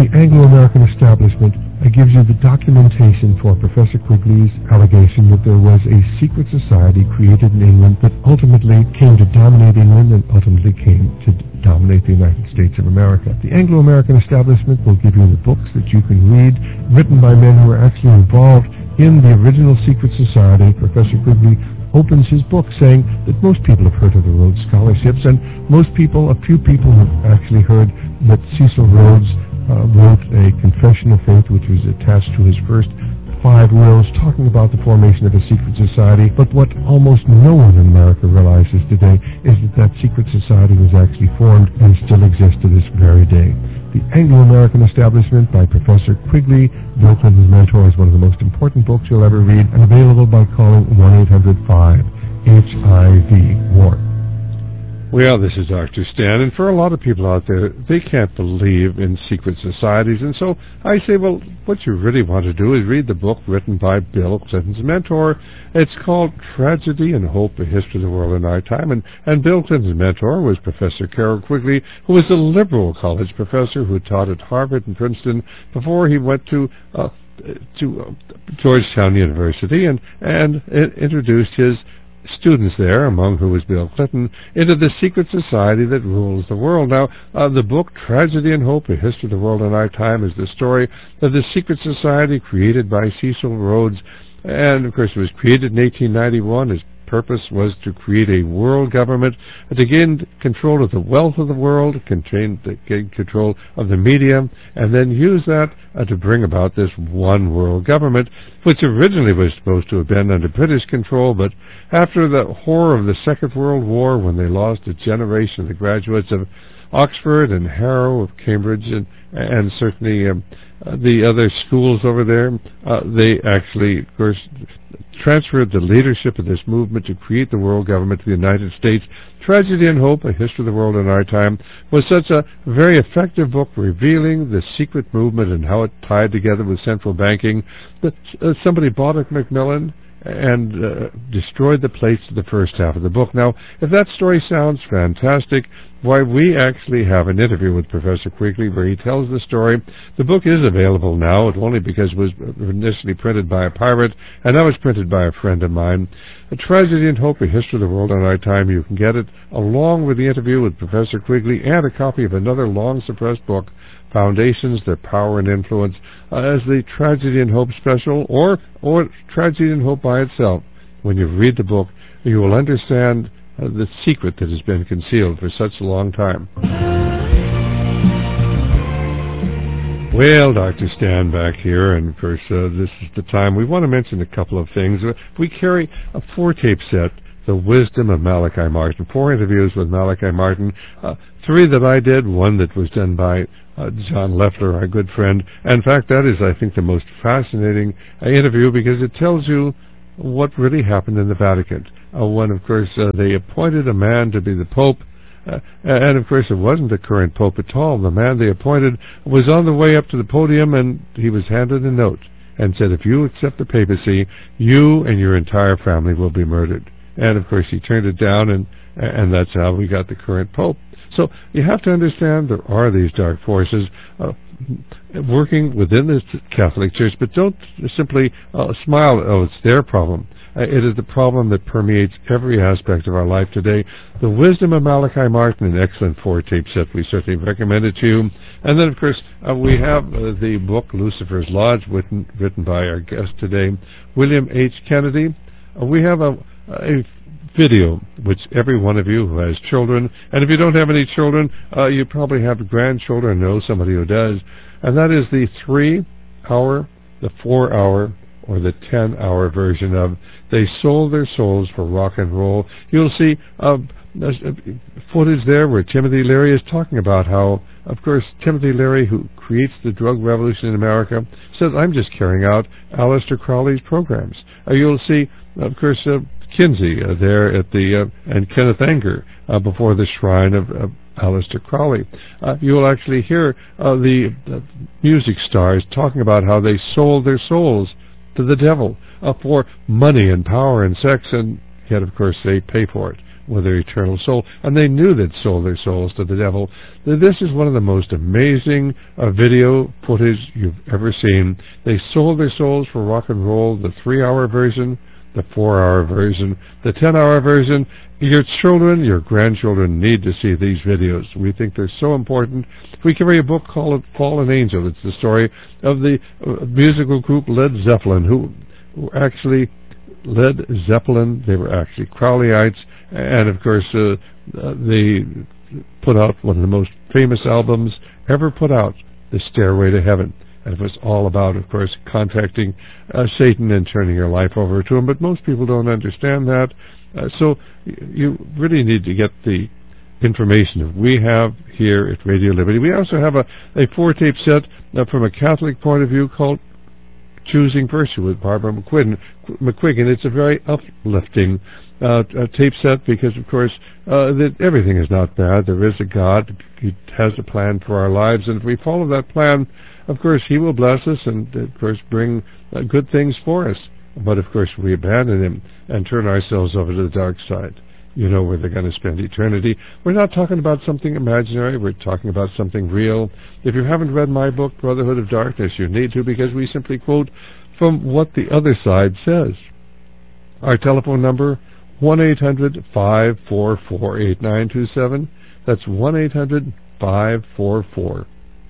The Anglo-American Establishment gives you the documentation for Professor Quigley's allegation that there was a secret society created in England that ultimately came to dominate England and ultimately came to dominate the United States of America. The Anglo-American Establishment will give you the books that you can read, written by men who are actually involved in the original secret society. Professor Quigley opens his book saying that most people have heard of the Rhodes Scholarships, and a few people have actually heard that Cecil Rhodes wrote a confession of faith which was attached to his first 5 wills talking about the formation of a secret society. But what almost no one in America realizes today is that secret society was actually formed and still exists to this very day. The Anglo-American Establishment by Professor Quigley, Bill Clinton's mentor, is one of the most important books you'll ever read, and available by calling 1-800-5-HIV-WAR. Well, this is Dr. Stan, and for a lot of people out there, they can't believe in secret societies, and so I say, well, what you really want to do is read the book written by Bill Clinton's mentor. It's called Tragedy and Hope, A History of the World in Our Time, and Bill Clinton's mentor was Professor Carroll Quigley, who was a liberal college professor who taught at Harvard and Princeton before he went to Georgetown University and introduced his students there, among who was Bill Clinton, into the secret society that rules the world. Now, the book Tragedy and Hope, A History of the World in Our Time, is the story of the secret society created by Cecil Rhodes, and of course it was created in 1891. His purpose was to create a world government to gain control of the wealth of the world, gain control of the media, and then use that to bring about this one world government, which originally was supposed to have been under British control, but after the horror of the Second World War, when they lost a generation of the graduates of Oxford and Harrow, of Cambridge, and certainly the other schools over there, they actually, of course, transferred the leadership of this movement to create the world government to the United States. Tragedy and Hope, A History of the World in Our Time, was such a very effective book revealing the secret movement and how it tied together with central banking that somebody bought at Macmillan and destroyed the plates of the first half of the book. Now, if that story sounds fantastic, why, we actually have an interview with Professor Quigley where he tells the story. The book is available now, only because it was initially printed by a pirate, and now it's printed by a friend of mine. A Tragedy and Hope, A History of the World in Our Time. You can get it along with the interview with Professor Quigley and a copy of another long-suppressed book, Foundations, Their Power and Influence, as the Tragedy and Hope special, or Tragedy and Hope by itself. When you read the book, you will understand the secret that has been concealed for such a long time. Well, Dr. Stan back here, and of course this is the time we want to mention a couple of things. We carry a 4-tape set, The Wisdom of Malachi Martin, 4 interviews with Malachi Martin, 3 that I did, 1 that was done by John Leffler, our good friend. And in fact, that is, I think, the most fascinating interview, because it tells you what really happened in the Vatican. When, of course, they appointed a man to be the Pope, and of course it wasn't the current Pope at all. The man they appointed was on the way up to the podium, and he was handed a note and said, if you accept the papacy, you and your entire family will be murdered. And of course he turned it down, and that's how we got the current Pope. So you have to understand there are these dark forces working within the Catholic Church, but don't simply smile, oh, it's their problem. It is the problem that permeates every aspect of our life today. The Wisdom of Malachi Martin, an excellent 4-tape set. We certainly recommend it to you. And then, of course, we have the book Lucifer's Lodge, written by our guest today, William H. Kennedy. We have a video, which every one of you who has children, and if you don't have any children, you probably have grandchildren, know somebody who does, and that is the 3-hour, the 4-hour, or the 10-hour version of They Sold Their Souls for Rock and Roll. You'll see footage there where Timothy Leary is talking about how, of course, Timothy Leary, who creates the drug revolution in America, says, I'm just carrying out Aleister Crowley's programs. You'll see, of course, Kinsey there at the and Kenneth Anger before the shrine of Aleister Crowley. You will actually hear the music stars talking about how they sold their souls to the devil for money and power and sex, and yet, of course, they pay for it. with their eternal soul, and they knew they'd sold their souls to the devil. This is one of the most amazing video footage you've ever seen. They sold their souls for rock and roll, the 3-hour version, the 4-hour version, the 10-hour version. Your children, your grandchildren need to see these videos. We think they're so important. We carry a book called Fallen Angel. It's the story of the musical group Led Zeppelin, who actually Led Zeppelin. They were actually Crowleyites, and of course they put out one of the most famous albums ever put out, The Stairway to Heaven. And it was all about, of course, contacting Satan and turning your life over to him. But most people don't understand that. So you really need to get the information that we have here at Radio Liberty. We also have a 4-tape set from a Catholic point of view called Choosing Virtue with Barbara McQuiggan. It's a very uplifting tape set because, of course, that everything is not bad. There is a God. He has a plan for our lives, and if we follow that plan, of course, He will bless us and, of course, bring good things for us. But, of course, we abandon Him and turn ourselves over to the dark side. You know where they're going to spend eternity. We're not talking about something imaginary. We're talking about something real. If you haven't read my book, Brotherhood of Darkness, you need to, because we simply quote from what the other side says. Our telephone number, 1-800-544-8927. That's 1-800-544-8927.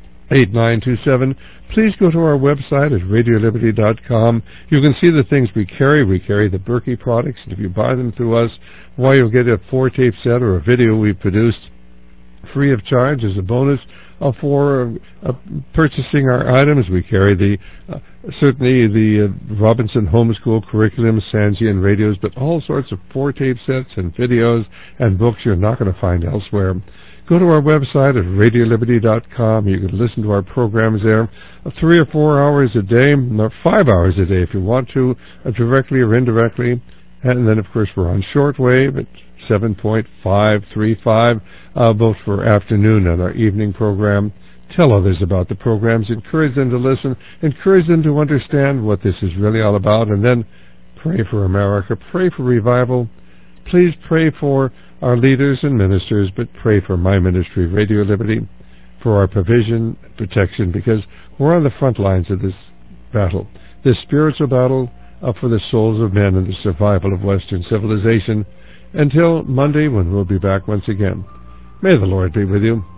Please go to our website at radioliberty.com. You can see the things we carry. We carry the Berkey products, and if you buy them through us, why, you'll get a 4-tape set or a video we've produced free of charge as a bonus for purchasing our items. We carry certainly the Robinson Homeschool Curriculum, Sanjian radios, but all sorts of 4-tape sets and videos and books you're not going to find elsewhere. Go to our website at radioliberty.com. You can listen to our programs there 3 or 4 hours a day, or 5 hours a day if you want to, directly or indirectly. And then, of course, we're on shortwave at 7.535, both for afternoon and our evening program. Tell others about the programs. Encourage them to listen. Encourage them to understand what this is really all about. And then pray for America. Pray for revival. Please pray for our leaders and ministers, but pray for my ministry, Radio Liberty, for our provision, protection, because we're on the front lines of this battle, this spiritual battle for the souls of men and the survival of Western civilization. Until Monday, when we'll be back once again. May the Lord be with you.